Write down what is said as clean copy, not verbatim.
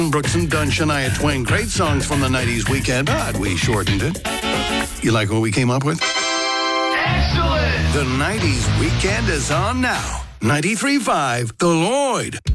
Brooks and Dunn, Shania Twain. Great songs from the 90s weekend, but we shortened it. You like what we came up with? Excellent! The 90s weekend is on now. 93.5 The Lloyd.